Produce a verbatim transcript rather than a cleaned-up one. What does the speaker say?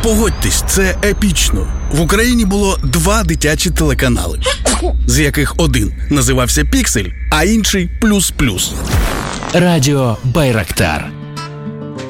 Погодьтесь, це епічно. В Україні було два дитячі телеканали, з яких один називався «Піксель», а інший «Плюс-плюс». Радіо Байрактар.